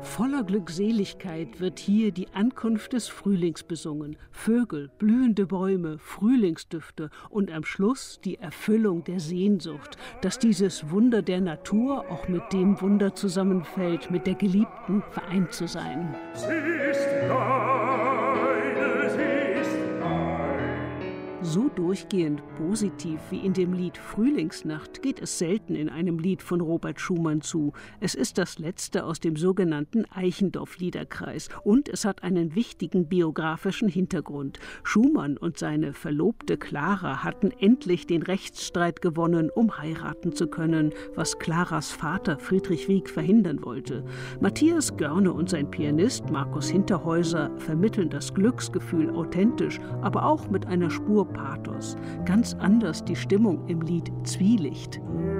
Voller Glückseligkeit wird hier die Ankunft des Frühlings besungen. Vögel, blühende Bäume, Frühlingsdüfte und am Schluss die Erfüllung der Sehnsucht, dass dieses Wunder der Natur auch mit dem Wunder zusammenfällt, mit der Geliebten vereint zu sein. So durchgehend positiv wie in dem Lied Frühlingsnacht geht es selten in einem Lied von Robert Schumann zu. Es ist das letzte aus dem sogenannten Eichendorff-Liederkreis und es hat einen wichtigen biografischen Hintergrund. Schumann und seine Verlobte Clara hatten endlich den Rechtsstreit gewonnen, um heiraten zu können, was Claras Vater Friedrich Wieck verhindern wollte. Matthias Görne und sein Pianist Markus Hinterhäuser vermitteln das Glücksgefühl authentisch, aber auch mit einer Spur Pathos. Ganz anders die Stimmung im Lied Zwielicht.